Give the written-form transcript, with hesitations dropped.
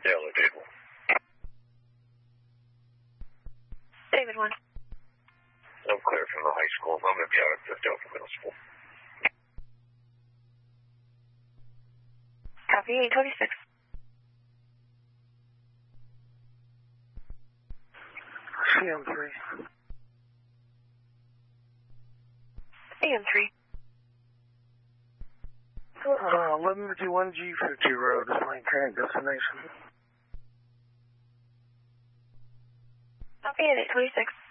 Yeah, hello, David. David 1. I'm clear from the high school. I'm going to be out at Philadelphia Middle School. Copy 826. CM3. AM3. 1151 G50 Road is my current destination. Copy 826.